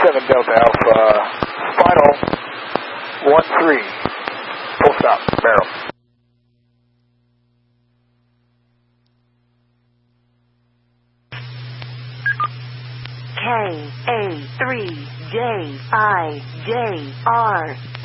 7 Delta Alpha, final 13, full stop, barrel. KA3JIJR